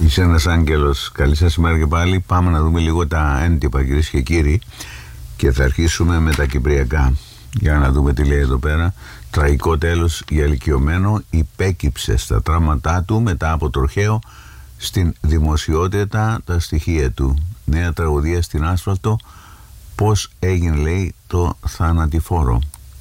Είσαι ένας άγγελος. Καλή σας ημέρα και πάλι. Πάμε να δούμε λίγο τα έντυπα, κυρίες και κύριοι, και θα αρχίσουμε με τα κυπριακά. Για να δούμε τι λέει εδώ πέρα. Τραγικό τέλος για ηλικιωμένο. Υπέκυψε στα τραύματά του μετά από τροχαίο στην δημοσιότητα τα στοιχεία του. Νέα τραγωδία στην άσφαλτο. Πώς έγινε, λέει, το θανατηφόρο.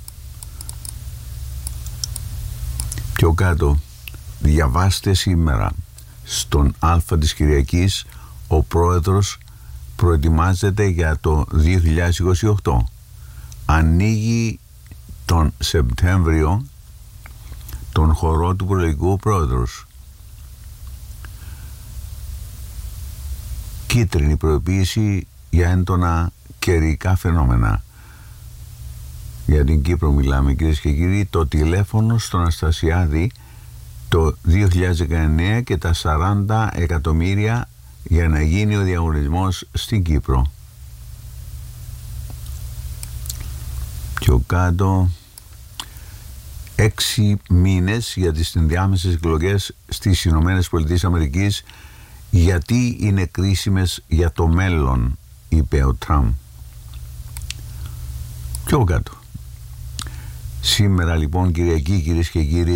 Πιο κάτω, διαβάστε σήμερα. Στον Α της Κυριακής ο πρόεδρος προετοιμάζεται για το 2028. Ανοίγει τον Σεπτέμβριο τον χορό του προεκλογικού πρόεδρος. Κίτρινη προειδοποίηση για έντονα καιρικά φαινόμενα. Για την Κύπρο μιλάμε, κυρίες και κύριοι. Το τηλέφωνο στον Αναστασιάδη το 2019 και τα 40 εκατομμύρια για να γίνει ο διαγωνισμός στην Κύπρο. Πιο κάτω, 6 μήνες για τις ενδιάμεσες εκλογές στις Ηνωμένες Πολιτείες Αμερικής, γιατί είναι κρίσιμες για το μέλλον, είπε ο Τραμπ. Πιο κάτω, σήμερα λοιπόν Κυριακή, κυρίες και κύριοι,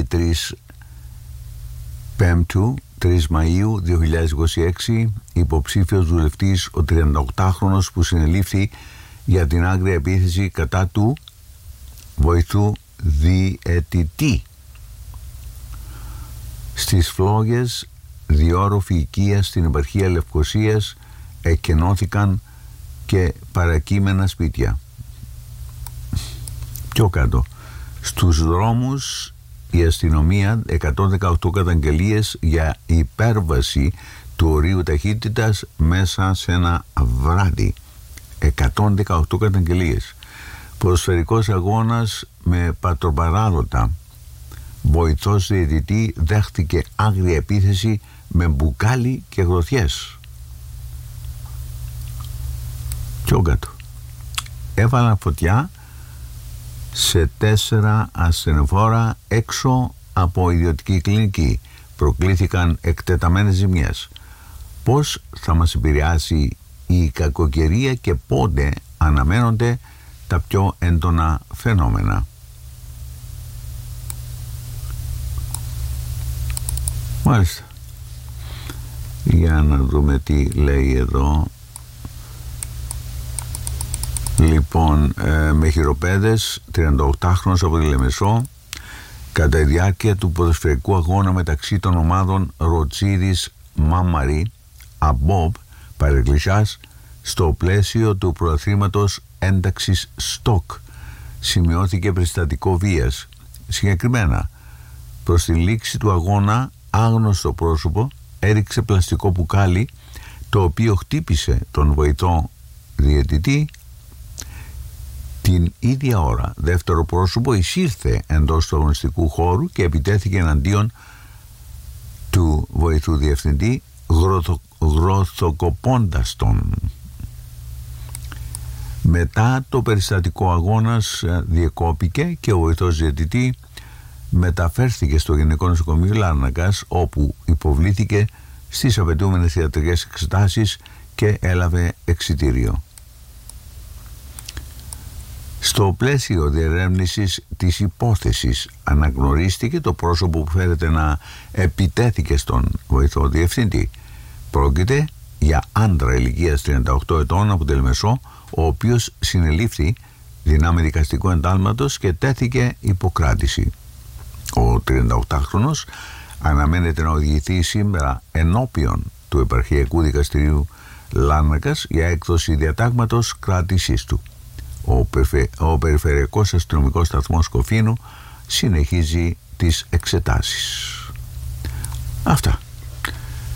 3 Μαΐου 2026, υποψήφιος βουλευτής ο 38χρονος που συνελήφθη για την άγρια επίθεση κατά του βοηθού διαιτητή. Στις φλόγες διόροφη οικία στην επαρχία Λευκωσίας εκενώθηκαν και παρακείμενα σπίτια. Πιο κάτω, στους δρόμους η αστυνομία 118 καταγγελίες για υπέρβαση του ορίου ταχύτητας μέσα σε ένα βράδυ. 118 καταγγελίες. Ποδοσφαιρικός αγώνας με πατροπαράδοτα. Βοηθός διαιτητή δέχτηκε άγρια επίθεση με μπουκάλι και γροθιές. Πιο κάτω, έβαλαν φωτιά σε 4 ασθενοφόρα έξω από ιδιωτική κλινική. Προκλήθηκαν εκτεταμένες ζημιές. Πώς θα μας επηρεάσει η κακοκαιρία και πότε αναμένονται τα πιο έντονα φαινόμενα? Μάλιστα. Για να δούμε τι λέει εδώ. Λοιπόν, με χειροπέδες, 38χρονος από τη Λεμεσό, κατά τη διάρκεια του ποδοσφαιρικού αγώνα μεταξύ των ομάδων Ροτσίδης Μάμαρη Αμπόμπ Παρεκκλησιάς στο πλαίσιο του προαθλήματος ένταξης ΣΤΟΚ σημειώθηκε περιστατικό βίας. Συγκεκριμένα, προς τη λήξη του αγώνα άγνωστο πρόσωπο έριξε πλαστικό μπουκάλι, το οποίο χτύπησε τον βοηθό διαιτητή. Την ίδια ώρα, δεύτερο πρόσωπο εισήρθε εντός του αγωνιστικού χώρου και επιτέθηκε εναντίον του βοηθού διευθυντή, γροθοκοπώντας τον. Μετά το περιστατικό αγώνας διεκόπηκε και ο βοηθός διαιτητή μεταφέρθηκε στο Γενικό Νοσοκομείο Λάρνακας, όπου υποβλήθηκε στις απαιτούμενες ιατρικές εξετάσεις και έλαβε εξιτήριο. Στο πλαίσιο διερεύνησης της υπόθεσης αναγνωρίστηκε το πρόσωπο που φέρεται να επιτέθηκε στον βοηθό διευθυντή. Πρόκειται για άντρα ηλικίας 38 ετών από τη Λεμεσό, ο οποίος συνελήφθη δυνάμει δικαστικού εντάλματος και τέθηκε υποκράτηση. Ο 38χρονος αναμένεται να οδηγηθεί σήμερα ενώπιον του Επαρχιακού Δικαστηρίου Λάρνακας για έκδοση διατάγματος κράτησής του. Ο Περιφερειακός Αστυνομικός Σταθμός Κοφίνου συνεχίζει τις εξετάσεις. Αυτά.